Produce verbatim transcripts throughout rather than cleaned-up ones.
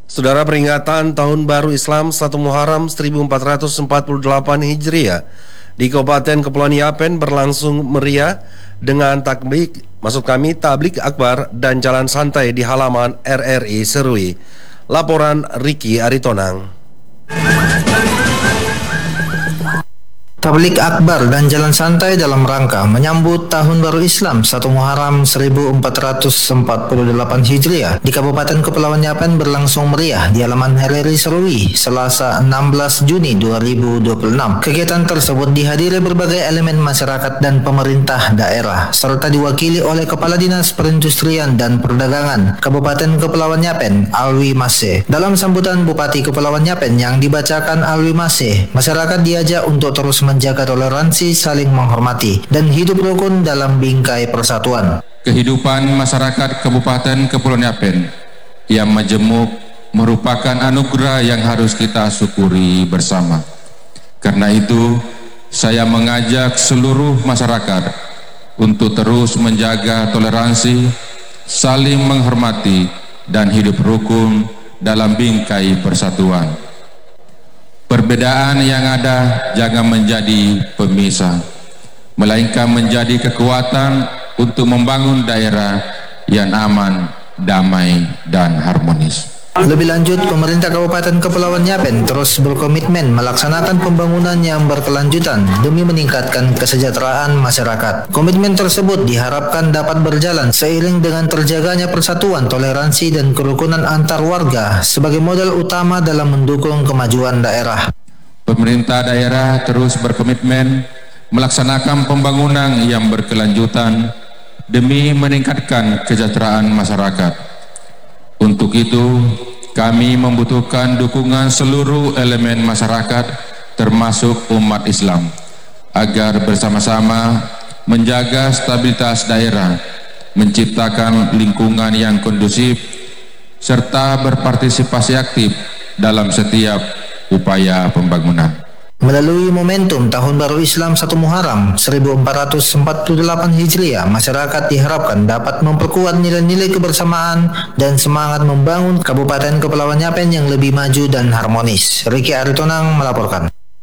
Saudara, peringatan Tahun Baru Islam satu Muharram seribu empat ratus empat puluh delapan Hijriah di Kabupaten Kepulauan Yapen berlangsung meriah dengan takbik, maksud kami tablik akbar dan jalan santai di halaman R R I Serui. Laporan Ricky Aritonang. Tablik akbar dan jalan santai dalam rangka menyambut Tahun Baru Islam satu Muharram seribu empat ratus empat puluh delapan Hijriah di Kabupaten Kepulauan Yapen berlangsung meriah di halaman R R I Serui Selasa enam belas Juni dua ribu dua puluh enam. Kegiatan tersebut dihadiri berbagai elemen masyarakat dan pemerintah daerah serta diwakili oleh Kepala Dinas Perindustrian dan Perdagangan Kabupaten Kepulauan Yapen, Alwi Maseh. Dalam sambutan Bupati Kepulauan Yapen yang dibacakan Alwi Maseh, masyarakat diajak untuk terus menjaga toleransi, saling menghormati, dan hidup rukun dalam bingkai persatuan. Kehidupan masyarakat Kabupaten Kepulauan Yapen yang majemuk merupakan anugerah yang harus kita syukuri bersama. Karena itu, saya mengajak seluruh masyarakat untuk terus menjaga toleransi, saling menghormati, dan hidup rukun dalam bingkai persatuan. Perbedaan yang ada jangan menjadi pemisah, melainkan menjadi kekuatan untuk membangun daerah yang aman, damai, dan harmonis. Lebih lanjut, pemerintah Kabupaten Kepulauan Yapen terus berkomitmen melaksanakan pembangunan yang berkelanjutan demi meningkatkan kesejahteraan masyarakat. Komitmen tersebut diharapkan dapat berjalan seiring dengan terjaganya persatuan, toleransi, dan kerukunan antar warga sebagai modal utama dalam mendukung kemajuan daerah. Pemerintah daerah terus berkomitmen melaksanakan pembangunan yang berkelanjutan demi meningkatkan kesejahteraan masyarakat. Untuk itu, kami membutuhkan dukungan seluruh elemen masyarakat termasuk umat Islam agar bersama-sama menjaga stabilitas daerah, menciptakan lingkungan yang kondusif, serta berpartisipasi aktif dalam setiap upaya pembangunan. Melalui momentum Tahun Baru Islam satu Muharram seribu empat ratus empat puluh delapan Hijriah, masyarakat diharapkan dapat memperkuat nilai-nilai kebersamaan dan semangat membangun Kabupaten Kepulauan Yapen yang lebih maju dan harmonis. Ricky Aritonang melaporkan.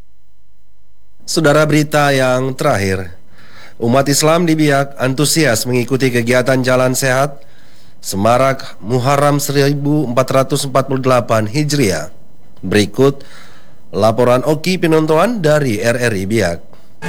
Saudara, berita yang terakhir, umat Islam di Biak antusias mengikuti kegiatan Jalan Sehat Semarak Muharram seribu empat ratus empat puluh delapan Hijriah. Berikut laporan Oki Pinontoan dari R R I Biak.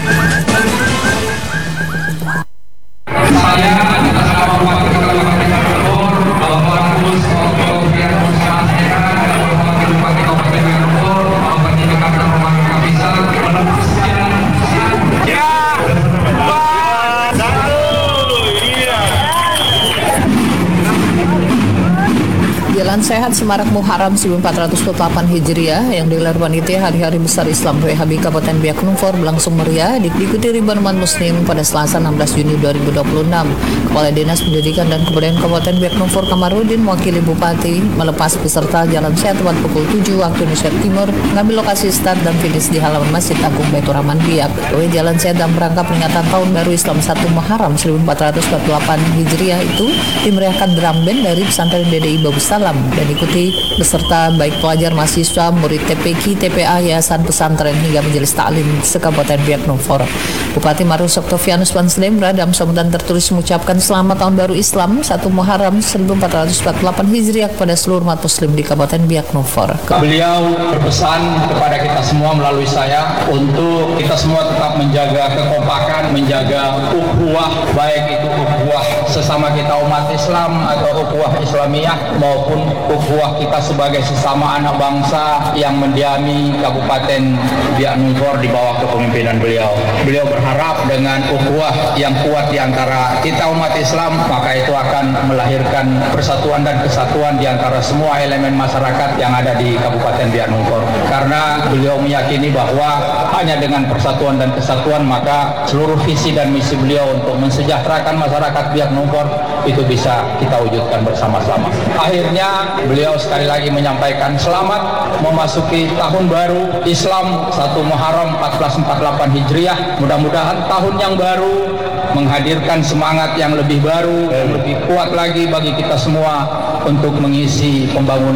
Jalan Sehat Semarak Muharram seribu empat ratus empat puluh delapan Hijriah yang digelar panitia Hari-Hari Besar Islam W H B Kabupaten Biak Numfor berlangsung meriah diikuti ribuan umat muslim pada Selasa enam belas Juni dua ribu dua puluh enam. Kepala Dinas Pendidikan dan Kebudayaan Kabupaten Biak Numfor Kamarudin mewakili Bupati melepas peserta Jalan Sehat tepat pukul tujuh waktu Indonesia Timur mengambil lokasi start dan finish di halaman Masjid Agung Baitur Rahman Biak. W Jalan Sehat dalam rangka peringatan Tahun Baru Islam satu Muharram seribu empat ratus empat puluh delapan Hijriah itu dimeriahkan drum band dari pesantren D D I Babu Salam dan ikuti beserta baik pelajar, mahasiswa, murid T P Q, T P A, yayasan pesantren hingga majelis taklim se-Kabupaten Biak Numfor. Bupati Marus Oktavianus Panslembra dalam sambutan tertulis mengucapkan selamat Tahun Baru Islam satu Muharram seribu empat ratus empat puluh delapan Hijriah kepada seluruh umat muslim di Kabupaten Biak Numfor. Beliau berpesan kepada kita semua melalui saya untuk kita semua tetap menjaga kekompakan, menjaga ukhuwah, baik itu ukhuwah sesama kita umat Islam atau ukhuwah Islamiyah maupun ukhuwah kita sebagai sesama anak bangsa yang mendiami Kabupaten Biak Numfor di bawah kepemimpinan beliau. Beliau berharap dengan ukhuwah yang kuat di antara kita umat Islam, maka itu akan melahirkan persatuan dan kesatuan di antara semua elemen masyarakat yang ada di Kabupaten Biak Numfor. Karena beliau meyakini bahwa hanya dengan persatuan dan kesatuan maka seluruh visi dan misi beliau untuk mensejahterakan masyarakat Biak Numfor itu bisa kita wujudkan bersama-sama. Akhirnya beliau sekali lagi menyampaikan selamat memasuki tahun baru Islam satu Muharram seribu empat ratus empat puluh delapan Hijriah. Mudah-mudahan tahun yang baru menghadirkan semangat yang lebih baru, lebih kuat lagi bagi kita semua untuk mengisi pembangunan